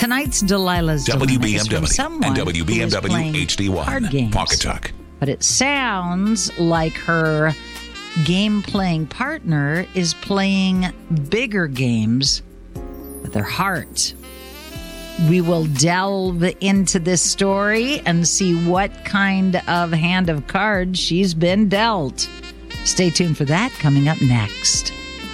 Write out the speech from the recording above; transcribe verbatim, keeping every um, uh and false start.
Tonight's Delilah's W Dilemma B is M from W someone and W B M who is W playing H D one. card games. Pawcatuck. But it sounds like her game-playing partner is playing bigger games with her heart. We will delve into this story and see what kind of hand of cards she's been dealt. Stay tuned for that coming up next.